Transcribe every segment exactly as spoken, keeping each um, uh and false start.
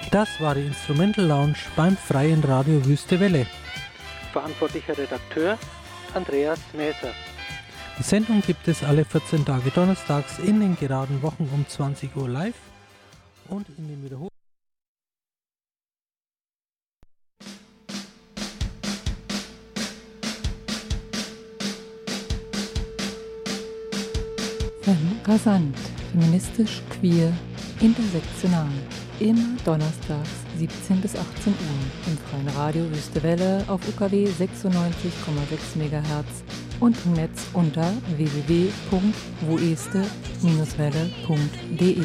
Das war die Instrumental Lounge beim Freien Radio Wüste Welle. Verantwortlicher Redakteur Andreas Näser. Die Sendung gibt es alle vierzehn Tage donnerstags in den geraden Wochen um zwanzig Uhr live und in den Wiederholungen. Rasant, feministisch, queer, intersektional. Immer donnerstags siebzehn bis achtzehn Uhr im Freien Radio Wüste Welle auf U K W sechsundneunzig Komma sechs Megahertz und im Netz unter w w w punkt woeste Bindestrich welle punkt de.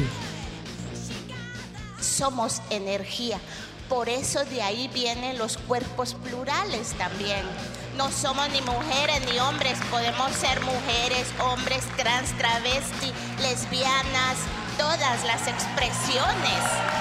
Somos energía. Por eso de ahí vienen los cuerpos plurales también. No somos ni mujeres ni hombres, podemos ser mujeres, hombres, trans, travesti, lesbianas, todas las expresiones.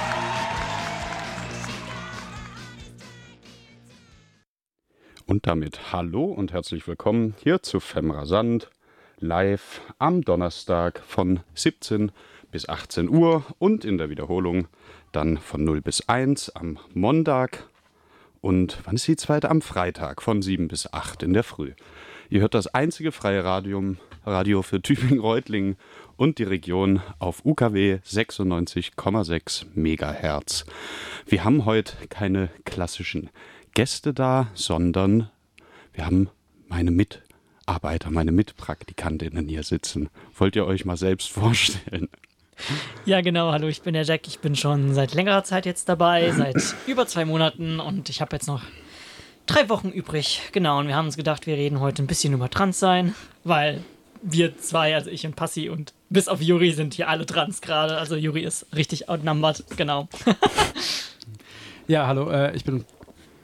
Und damit hallo und herzlich willkommen hier zu Femme Rasant, live am Donnerstag von siebzehn bis achtzehn Uhr und in der Wiederholung dann von null bis eins am Montag. Und wann ist die zweite? Am Freitag von sieben bis acht in der Früh. Ihr hört das einzige freie Radium, Radio für Tübingen-Reutlingen und die Region auf U K W sechsundneunzig Komma sechs Megahertz. Wir haben heute keine klassischen Gäste da, sondern wir haben meine Mitarbeiter, meine Mitpraktikantinnen hier sitzen. Wollt ihr euch mal selbst vorstellen? Ja, genau. Hallo, ich bin der Jack. Ich bin schon seit längerer Zeit jetzt dabei, seit über zwei Monaten und ich habe jetzt noch drei Wochen übrig. Genau, und wir haben uns gedacht, wir reden heute ein bisschen über Transsein, weil wir zwei, also ich und Passi und bis auf Juri sind hier alle trans gerade. Also Juri ist richtig outnumbered, genau. Ja, hallo, äh, ich bin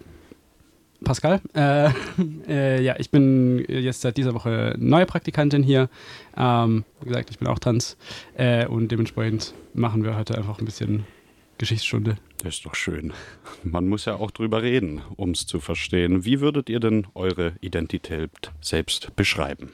Pascal. Äh, äh, ja, ich bin jetzt seit dieser Woche neue Praktikantin hier. Ähm, wie gesagt, ich bin auch trans äh, und dementsprechend machen wir heute einfach ein bisschen Geschichtsstunde. Das ist doch schön. Man muss ja auch drüber reden, um es zu verstehen. Wie würdet ihr denn eure Identität selbst beschreiben?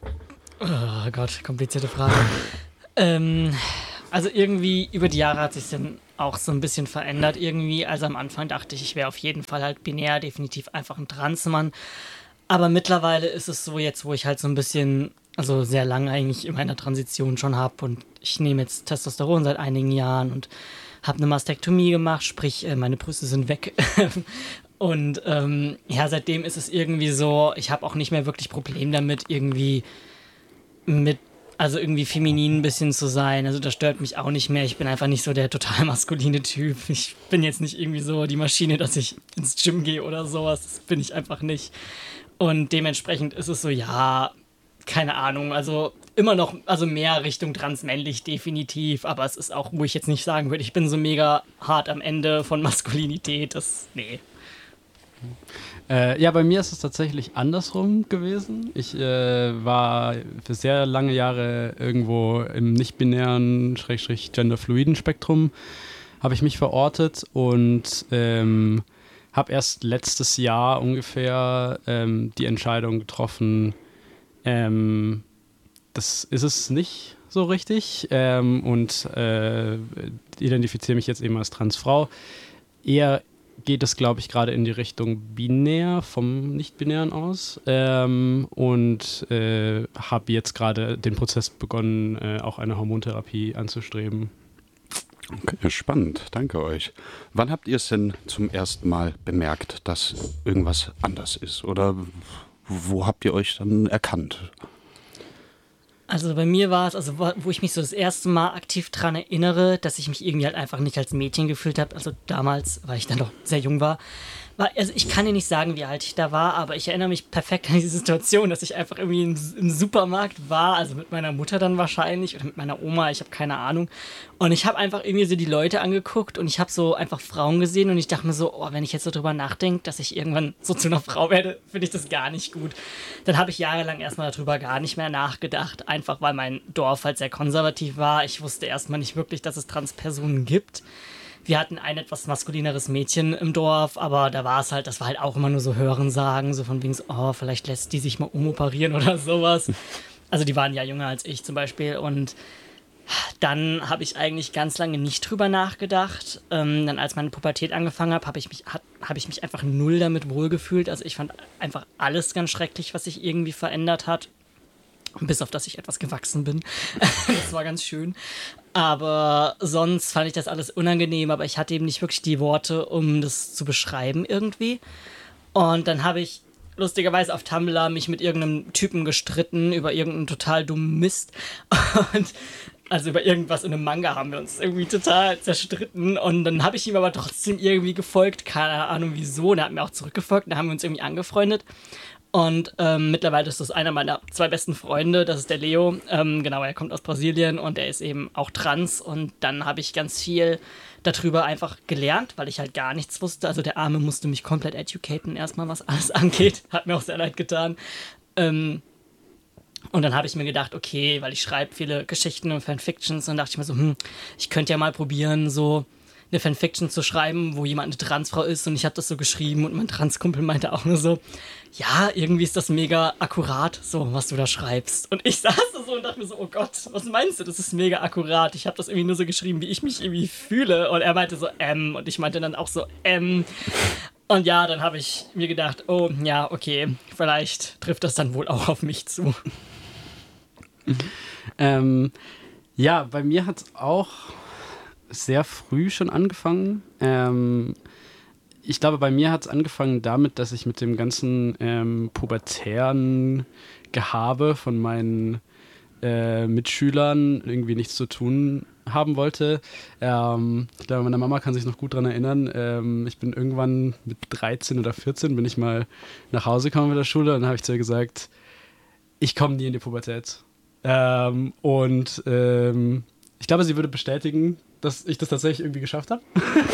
Oh Gott, komplizierte Frage. ähm, also irgendwie über die Jahre hat sich dann auch so ein bisschen verändert irgendwie. Also am Anfang dachte ich, ich wäre auf jeden Fall halt binär, definitiv einfach ein Transmann. Aber mittlerweile ist es so jetzt, wo ich halt so ein bisschen, also sehr lange eigentlich in meiner Transition schon habe und ich nehme jetzt Testosteron seit einigen Jahren und habe eine Mastektomie gemacht, sprich meine Brüste sind weg. Und ähm, ja, seitdem ist es irgendwie so, ich habe auch nicht mehr wirklich Probleme damit, irgendwie mit Also irgendwie feminin ein bisschen zu sein, also das stört mich auch nicht mehr. Ich bin einfach nicht so der total maskuline Typ. Ich bin jetzt nicht irgendwie so die Maschine, dass ich ins Gym gehe oder sowas. Das bin ich einfach nicht. Und dementsprechend ist es so, ja, keine Ahnung, also immer noch, also mehr Richtung transmännlich definitiv, aber es ist auch, wo ich jetzt nicht sagen würde, ich bin so mega hart am Ende von Maskulinität, das, nee. Äh, ja, bei mir ist es tatsächlich andersrum gewesen. Ich äh, war für sehr lange Jahre irgendwo im nicht-binären, schrägstrich genderfluiden Spektrum, habe ich mich verortet und ähm, habe erst letztes Jahr ungefähr ähm, die Entscheidung getroffen, ähm, das ist es nicht so richtig ähm, und äh, identifiziere mich jetzt eben als Transfrau. Eher geht es, glaube ich, gerade in die Richtung binär, vom Nicht-Binären aus. Ähm, und äh, habe jetzt gerade den Prozess begonnen, äh, auch eine Hormontherapie anzustreben. Okay, spannend, danke euch. Wann habt ihr es denn zum ersten Mal bemerkt, dass irgendwas anders ist? Oder wo habt ihr euch dann erkannt? Also bei mir war es, also wo ich mich so das erste Mal aktiv dran erinnere, dass ich mich irgendwie halt einfach nicht als Mädchen gefühlt habe, also damals, weil ich dann doch sehr jung war, war, also ich kann dir nicht sagen, wie alt ich da war, aber ich erinnere mich perfekt an diese Situation, dass ich einfach irgendwie im, im Supermarkt war, also mit meiner Mutter dann wahrscheinlich oder mit meiner Oma, ich habe keine Ahnung. Und ich habe einfach irgendwie so die Leute angeguckt und ich habe so einfach Frauen gesehen und ich dachte mir so, oh, wenn ich jetzt so drüber nachdenke, dass ich irgendwann so zu einer Frau werde, finde ich das gar nicht gut. Dann habe ich jahrelang erstmal darüber gar nicht mehr nachgedacht, einfach weil mein Dorf halt sehr konservativ war. Ich wusste erstmal nicht wirklich, dass es Transpersonen gibt. Wir hatten ein etwas maskulineres Mädchen im Dorf, aber da war es halt, das war halt auch immer nur so Hörensagen, so von wegen so, oh, vielleicht lässt die sich mal umoperieren oder sowas. Also die waren ja jünger als ich zum Beispiel und Dann habe ich eigentlich ganz lange nicht drüber nachgedacht. Ähm, dann als meine Pubertät angefangen habe, habe ich mich, habe ich mich einfach null damit wohlgefühlt. Also ich fand einfach alles ganz schrecklich, was sich irgendwie verändert hat. Bis auf, dass ich etwas gewachsen bin. Das war ganz schön. Aber sonst fand ich das alles unangenehm. Aber ich hatte eben nicht wirklich die Worte, um das zu beschreiben irgendwie. Und dann habe ich lustigerweise auf Tumblr mich mit irgendeinem Typen gestritten über irgendeinen total dummen Mist. Und also über irgendwas in einem Manga haben wir uns irgendwie total zerstritten. Und dann habe ich ihm aber trotzdem irgendwie gefolgt. Keine Ahnung wieso. Und er hat mir auch zurückgefolgt. Dann haben wir uns irgendwie angefreundet. Und ähm, mittlerweile ist das einer meiner zwei besten Freunde. Das ist der Leo. Ähm, genau, er kommt aus Brasilien und er ist eben auch trans. Und dann habe ich ganz viel darüber einfach gelernt, weil ich halt gar nichts wusste. Also der Arme musste mich komplett educaten erstmal, was alles angeht. Hat mir auch sehr leid getan. Ähm, Und dann habe ich mir gedacht, okay, weil ich schreibe viele Geschichten und Fanfictions, und dachte ich mir so, hm, ich könnte ja mal probieren, so eine Fanfiction zu schreiben, wo jemand eine Transfrau ist, und ich habe das so geschrieben und mein Transkumpel meinte auch nur so, ja, irgendwie ist das mega akkurat, so, was du da schreibst. Und ich saß da so und dachte mir so, oh Gott, was meinst du, das ist mega akkurat. Ich habe das irgendwie nur so geschrieben, wie ich mich irgendwie fühle. Und er meinte so, ähm, und ich meinte dann auch so, ähm. Und ja, dann habe ich mir gedacht, oh, ja, okay, vielleicht trifft das dann wohl auch auf mich zu. Mhm. Ähm, ja, bei mir hat es auch sehr früh schon angefangen. Ähm, ich glaube, bei mir hat es angefangen damit, dass ich mit dem ganzen ähm, pubertären Gehabe von meinen äh, Mitschülern irgendwie nichts zu tun haben wollte. Ähm, ich glaube, meine Mama kann sich noch gut daran erinnern. Ähm, ich bin irgendwann mit dreizehn oder vierzehn bin ich mal nach Hause gekommen mit der Schule, und dann habe ich zu ihr gesagt, ich komme nie in die Pubertät. Ähm, und ähm, ich glaube, sie würde bestätigen, dass ich das tatsächlich irgendwie geschafft habe.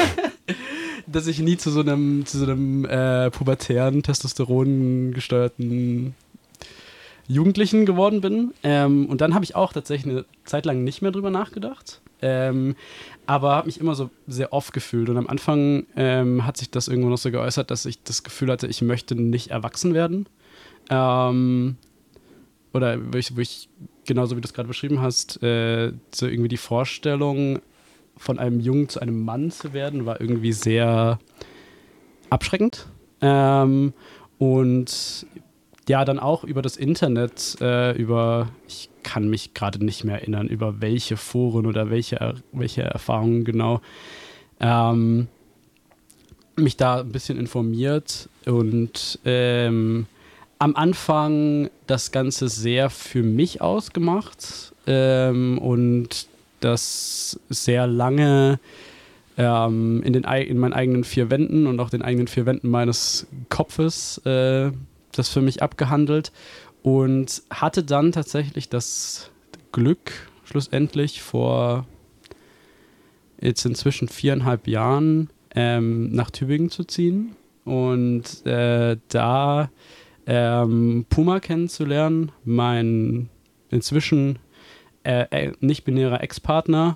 Dass ich nie zu so einem, zu so einem äh, pubertären, Testosteron gesteuerten Jugendlichen geworden bin. Ähm, und dann habe ich auch tatsächlich eine Zeit lang nicht mehr drüber nachgedacht. Ähm, aber habe mich immer so sehr off gefühlt. Und am Anfang ähm, hat sich das irgendwo noch so geäußert, dass ich das Gefühl hatte, ich möchte nicht erwachsen werden. Ähm, oder wo ich, wo ich genauso wie du es gerade beschrieben hast, äh, so irgendwie die Vorstellung, von einem Jungen zu einem Mann zu werden, war irgendwie sehr abschreckend. Ähm, und ja, dann auch über das Internet, äh, über, ich kann mich gerade nicht mehr erinnern, über welche Foren oder welche, welche Erfahrungen genau, ähm, mich da ein bisschen informiert und ähm, am Anfang das Ganze sehr für mich ausgemacht ähm, und das sehr lange ähm, in, den, in meinen eigenen vier Wänden und auch den eigenen vier Wänden meines Kopfes äh, das für mich abgehandelt und hatte dann tatsächlich das Glück, schlussendlich vor jetzt inzwischen viereinhalb Jahren ähm, nach Tübingen zu ziehen und äh, da ähm, Puma kennenzulernen, mein inzwischen äh, nicht-binärer Ex-Partner,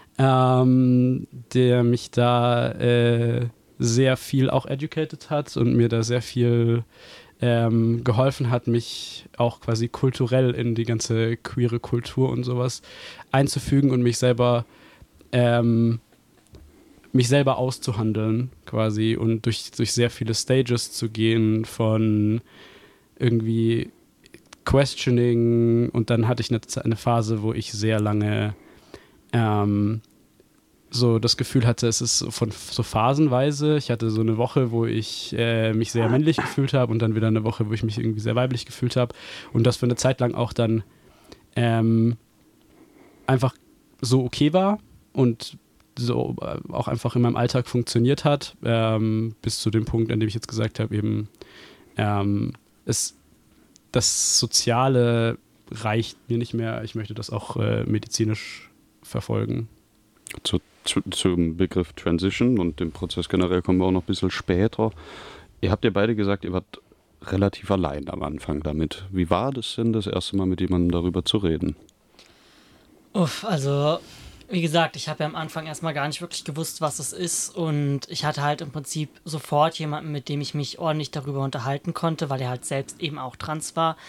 ähm, der mich da äh, sehr viel auch educated hat und mir da sehr viel ähm, geholfen hat, mich auch quasi kulturell in die ganze queere Kultur und sowas einzufügen und mich selber ähm, mich selber auszuhandeln quasi und durch, durch sehr viele Stages zu gehen von irgendwie Questioning, und dann hatte ich eine, eine Phase, wo ich sehr lange ähm, so das Gefühl hatte, es ist von so phasenweise. Ich hatte so eine Woche, wo ich äh, mich sehr männlich gefühlt habe und dann wieder eine Woche, wo ich mich irgendwie sehr weiblich gefühlt habe und das für eine Zeit lang auch dann ähm, einfach so okay war und so auch einfach in meinem Alltag funktioniert hat, ähm, bis zu dem Punkt, an dem ich jetzt gesagt habe, eben ähm, es, das Soziale reicht mir nicht mehr, ich möchte das auch äh, medizinisch verfolgen. Zu, zu, zum Begriff Transition und dem Prozess generell kommen wir auch noch ein bisschen später. Ihr habt ja beide gesagt, ihr wart relativ allein am Anfang damit. Wie war das denn, das erste Mal mit jemandem darüber zu reden? Uff, also wie gesagt, ich habe ja am Anfang erstmal gar nicht wirklich gewusst, was es ist, und ich hatte halt im Prinzip sofort jemanden, mit dem ich mich ordentlich darüber unterhalten konnte, weil er halt selbst eben auch trans war.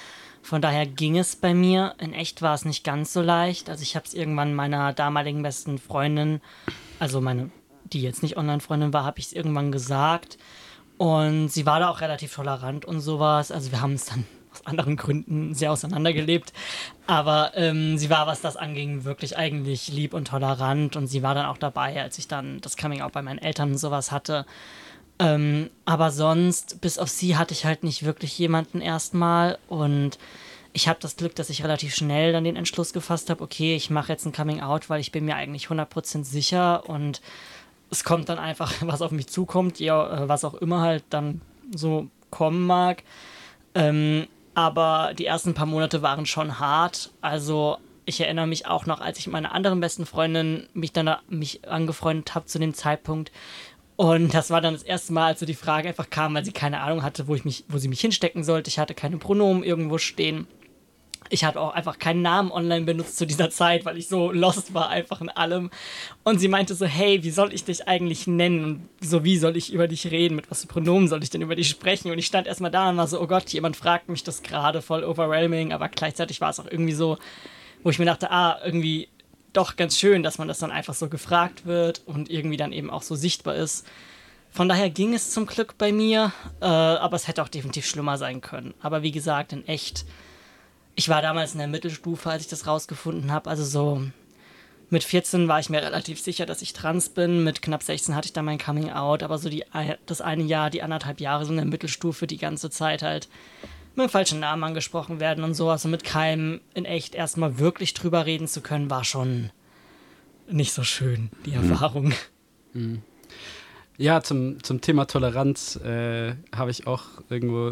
Von daher ging es bei mir. In echt war es nicht ganz so leicht. Also ich habe es irgendwann meiner damaligen besten Freundin, also meine, die jetzt nicht Online-Freundin war, habe ich es irgendwann gesagt. Und sie war da auch relativ tolerant und sowas. Also wir haben es dann aus anderen Gründen sehr auseinandergelebt. Aber ähm, sie war, was das anging, wirklich eigentlich lieb und tolerant. Und sie war dann auch dabei, als ich dann das Coming-out bei meinen Eltern und sowas hatte. Ähm, aber sonst, bis auf sie, hatte ich halt nicht wirklich jemanden erstmal. Und ich habe das Glück, dass ich relativ schnell dann den Entschluss gefasst habe, okay, ich mache jetzt ein Coming-out, weil ich bin mir eigentlich hundert Prozent sicher und es kommt dann einfach, was auf mich zukommt, ja, was auch immer halt dann so kommen mag. Ähm, aber die ersten paar Monate waren schon hart. Also ich erinnere mich auch noch, als ich mit meiner anderen besten Freundin mich dann mich angefreundet habe zu dem Zeitpunkt. Und das war dann das erste Mal, als so die Frage einfach kam, weil sie keine Ahnung hatte, wo ich mich, wo sie mich hinstecken sollte. Ich hatte keine Pronomen irgendwo stehen. Ich hatte auch einfach keinen Namen online benutzt zu dieser Zeit, weil ich so lost war einfach in allem. Und sie meinte so, hey, wie soll ich dich eigentlich nennen? Und so, wie soll ich über dich reden? Mit was für Pronomen soll ich denn über dich sprechen? Und ich stand erstmal da und war so, oh Gott, jemand fragt mich das gerade, voll overwhelming. Aber gleichzeitig war es auch irgendwie so, wo ich mir dachte, ah, irgendwie doch ganz schön, dass man das dann einfach so gefragt wird und irgendwie dann eben auch so sichtbar ist. Von daher ging es zum Glück bei mir, äh, aber es hätte auch definitiv schlimmer sein können. Aber wie gesagt, in echt, ich war damals in der Mittelstufe, als ich das rausgefunden habe, also so mit vierzehn war ich mir relativ sicher, dass ich trans bin, mit knapp sechzehn hatte ich dann mein Coming Out, aber so die, das eine Jahr, die anderthalb Jahre so in der Mittelstufe, die ganze Zeit halt mit dem falschen Namen angesprochen werden und sowas und mit keinem in echt erstmal wirklich drüber reden zu können, war schon nicht so schön, die Erfahrung. Mhm. Ja, zum, zum Thema Toleranz äh, habe ich auch irgendwo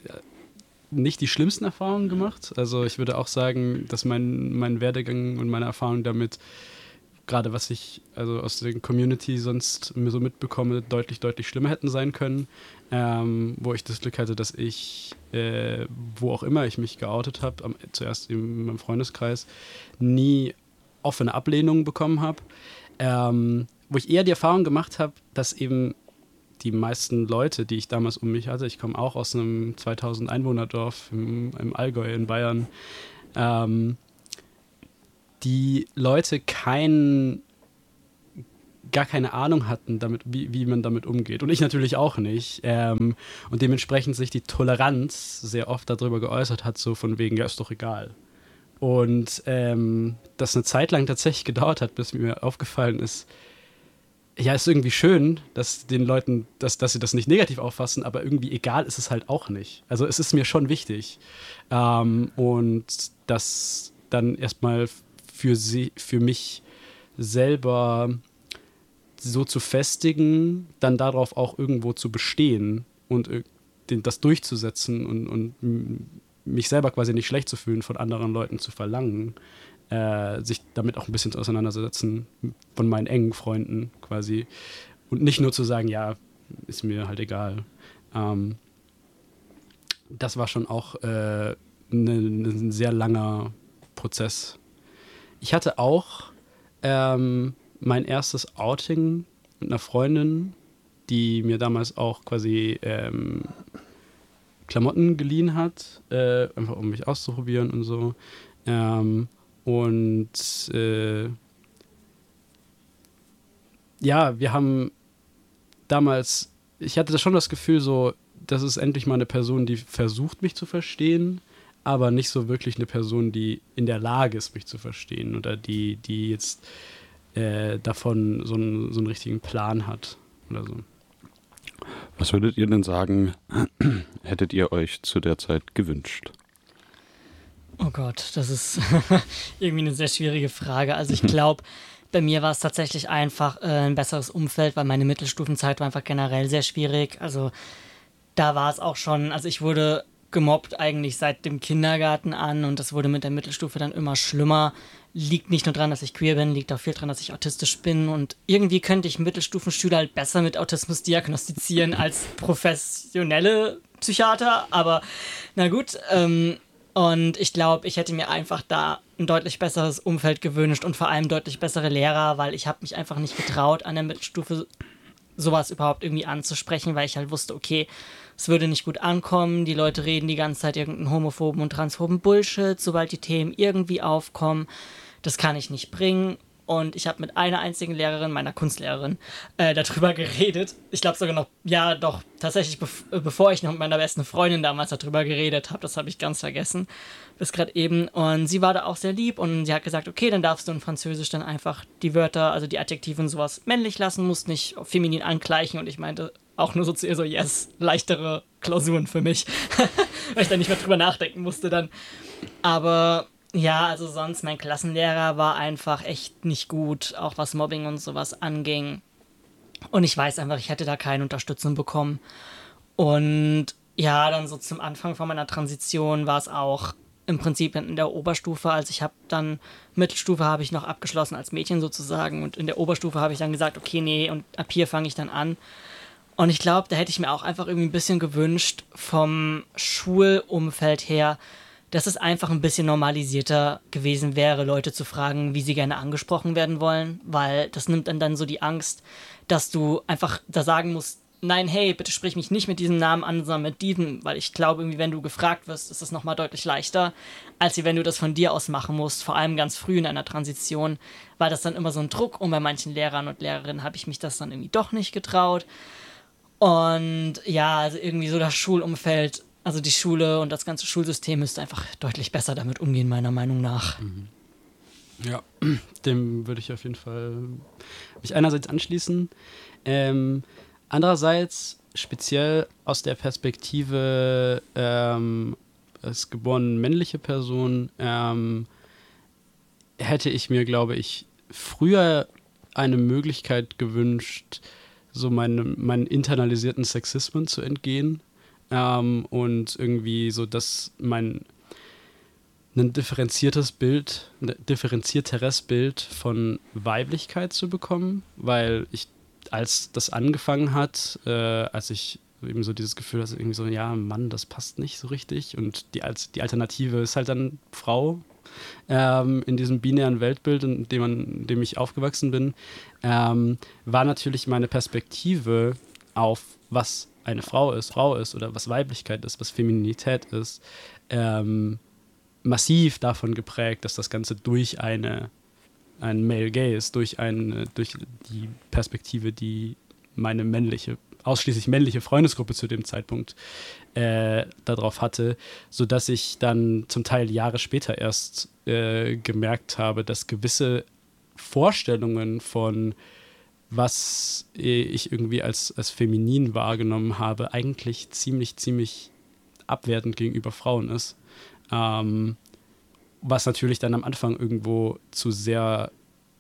nicht die schlimmsten Erfahrungen gemacht. Also ich würde auch sagen, dass mein, mein Werdegang und meine Erfahrung damit, gerade was ich also aus der Community sonst mir so mitbekomme, deutlich, deutlich schlimmer hätten sein können. Ähm, wo ich das Glück hatte, dass ich, äh, wo auch immer ich mich geoutet habe, zuerst in meinem Freundeskreis, nie offene Ablehnung bekommen habe. Ähm, wo ich eher die Erfahrung gemacht habe, dass eben die meisten Leute, die ich damals um mich hatte, ich komme auch aus einem zweitausend Einwohnerdorf im, im Allgäu in Bayern, ähm, die Leute kein, gar keine Ahnung hatten, damit, wie, wie man damit umgeht. Und ich natürlich auch nicht. Ähm, und dementsprechend sich die Toleranz sehr oft darüber geäußert hat, so von wegen, ja, ist doch egal. Und ähm, das eine Zeit lang tatsächlich gedauert hat, bis mir aufgefallen ist, ja, ist irgendwie schön, dass den Leuten, dass, dass sie das nicht negativ auffassen, aber irgendwie egal ist es halt auch nicht. Also es ist mir schon wichtig. Ähm, und das dann erstmal für sie, für mich selber so zu festigen, dann darauf auch irgendwo zu bestehen und äh, den, das durchzusetzen und, und mich selber quasi nicht schlecht zu fühlen, von anderen Leuten zu verlangen, äh, sich damit auch ein bisschen auseinandersetzen, von meinen engen Freunden quasi. Und nicht nur zu sagen, ja, ist mir halt egal. Ähm, das war schon auch äh, ne, ein sehr langer Prozess. Ich hatte auch ähm, mein erstes Outing mit einer Freundin, die mir damals auch quasi ähm, Klamotten geliehen hat, äh, einfach um mich auszuprobieren und so. Ähm, und äh, ja, wir haben damals, ich hatte schon das Gefühl so, das ist endlich mal eine Person, die versucht, mich zu verstehen, aber nicht so wirklich eine Person, die in der Lage ist, mich zu verstehen oder die, die jetzt äh, davon so einen, so einen richtigen Plan hat oder so. Was würdet ihr denn sagen, hättet ihr euch zu der Zeit gewünscht? Oh Gott, das ist irgendwie eine sehr schwierige Frage. Also ich glaube, bei mir war es tatsächlich einfach äh, ein besseres Umfeld, weil meine Mittelstufenzeit war einfach generell sehr schwierig. Also da war es auch schon, also ich wurde gemobbt eigentlich seit dem Kindergarten an und das wurde mit der Mittelstufe dann immer schlimmer. Liegt nicht nur daran, dass ich queer bin, liegt auch viel daran, dass ich autistisch bin und irgendwie könnte ich Mittelstufenschüler halt besser mit Autismus diagnostizieren als professionelle Psychiater, aber na gut, ähm, und ich glaube, ich hätte mir einfach da ein deutlich besseres Umfeld gewünscht und vor allem deutlich bessere Lehrer, weil ich habe mich einfach nicht getraut, an der Mittelstufe sowas überhaupt irgendwie anzusprechen, weil ich halt wusste, okay, es würde nicht gut ankommen, die Leute reden die ganze Zeit irgendeinen homophoben und transphoben Bullshit, sobald die Themen irgendwie aufkommen, das kann ich nicht bringen. Und ich habe mit einer einzigen Lehrerin, meiner Kunstlehrerin, äh, darüber geredet. Ich glaube sogar noch, ja doch, tatsächlich bev- bevor ich noch mit meiner besten Freundin damals darüber geredet habe, das habe ich ganz vergessen, bis gerade eben. Und sie war da auch sehr lieb und sie hat gesagt, okay, dann darfst du in Französisch dann einfach die Wörter, also die Adjektive und sowas männlich lassen, musst nicht feminin angleichen. Und ich meinte auch nur so zu ihr so, yes, leichtere Klausuren für mich, weil ich dann nicht mehr drüber nachdenken musste dann. Aber... ja, also sonst, mein Klassenlehrer war einfach echt nicht gut, auch was Mobbing und sowas anging. Und ich weiß einfach, ich hätte da keine Unterstützung bekommen. Und ja, dann so zum Anfang von meiner Transition war es auch im Prinzip in der Oberstufe. Also ich habe dann, Mittelstufe habe ich noch abgeschlossen als Mädchen sozusagen. Und in der Oberstufe habe ich dann gesagt, okay, nee, und ab hier fange ich dann an. Und ich glaube, da hätte ich mir auch einfach irgendwie ein bisschen gewünscht vom Schulumfeld her, dass es einfach ein bisschen normalisierter gewesen wäre, Leute zu fragen, wie sie gerne angesprochen werden wollen, weil das nimmt dann, dann so die Angst, dass du einfach da sagen musst, nein, hey, bitte sprich mich nicht mit diesem Namen an, sondern mit diesem, weil ich glaube, irgendwie, wenn du gefragt wirst, ist das nochmal deutlich leichter, als wenn du das von dir aus machen musst, vor allem ganz früh in einer Transition, war das dann immer so ein Druck und bei manchen Lehrern und Lehrerinnen habe ich mich das dann irgendwie doch nicht getraut. Und ja, also irgendwie so das Schulumfeld, also die Schule und das ganze Schulsystem müsste einfach deutlich besser damit umgehen, meiner Meinung nach. Ja, dem würde ich auf jeden Fall mich einerseits anschließen. Ähm, andererseits speziell aus der Perspektive ähm, als geborene männliche Person ähm, hätte ich mir, glaube ich, früher eine Möglichkeit gewünscht, so meinem, meinen internalisierten Sexismen zu entgehen. Ähm, und irgendwie so, dass mein ein differenziertes Bild, ein differenzierteres Bild von Weiblichkeit zu bekommen, weil ich, als das angefangen hat, äh, als ich eben so dieses Gefühl hatte, irgendwie so, ja, Mann, das passt nicht so richtig und die, als, die Alternative ist halt dann Frau, ähm, in diesem binären Weltbild, in dem, man, in dem ich aufgewachsen bin, ähm, war natürlich meine Perspektive auf, was eine Frau ist, Frau ist oder was Weiblichkeit ist, was Femininität ist, ähm, massiv davon geprägt, dass das Ganze durch eine ein Male Gaze, durch eine, durch die Perspektive, die meine männliche, ausschließlich männliche Freundesgruppe zu dem Zeitpunkt äh, darauf hatte, sodass ich dann zum Teil Jahre später erst äh, gemerkt habe, dass gewisse Vorstellungen von was ich irgendwie als, als feminin wahrgenommen habe, eigentlich ziemlich, ziemlich abwertend gegenüber Frauen ist. Ähm, was natürlich dann am Anfang irgendwo zu sehr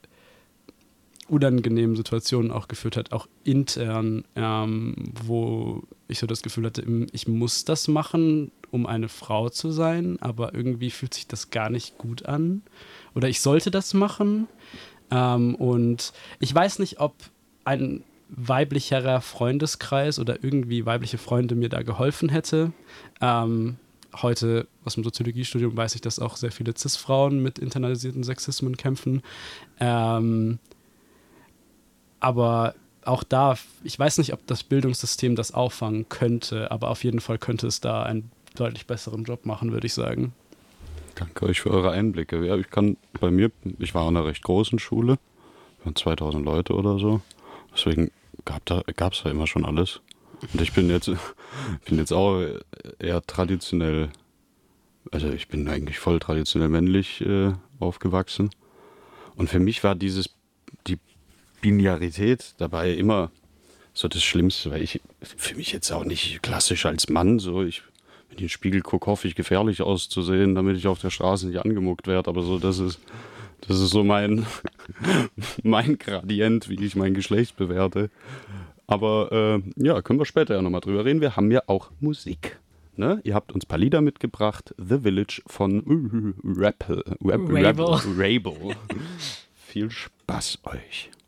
unangenehmen Situationen auch geführt hat, auch intern, ähm, wo ich so das Gefühl hatte, ich muss das machen, um eine Frau zu sein, aber irgendwie fühlt sich das gar nicht gut an. Oder ich sollte das machen. Ähm, und ich weiß nicht, ob ein weiblicherer Freundeskreis oder irgendwie weibliche Freunde mir da geholfen hätte. Ähm, heute aus dem Soziologiestudium weiß ich, dass auch sehr viele Cis-Frauen mit internalisierten Sexismen kämpfen. Ähm, aber auch da, ich weiß nicht, ob das Bildungssystem das auffangen könnte, aber auf jeden Fall könnte es da einen deutlich besseren Job machen, würde ich sagen. Danke euch für eure Einblicke. Ja, ich kann bei mir, ich war an einer recht großen Schule, wir waren zweitausend Leute oder so, deswegen gab da, gab's da immer schon alles. Und ich bin jetzt, bin jetzt auch eher traditionell, also ich bin eigentlich voll traditionell männlich äh, aufgewachsen. Und für mich war dieses, die Binarität dabei immer so das Schlimmste, weil ich für mich jetzt auch nicht klassisch als Mann, so ich, wenn ich in den Spiegel gucke, hoffe ich gefährlich auszusehen, damit ich auf der Straße nicht angemuckt werde, aber so das ist, das ist so mein, mein Gradient, wie ich mein Geschlecht bewerte. Aber äh, ja, können wir später ja nochmal drüber reden. Wir haben ja auch Musik. Ne? Ihr habt uns ein paar Lieder mitgebracht. The Village von uh, Rapple, Rap, Rabel. Rap, Rabel. Viel Spaß euch.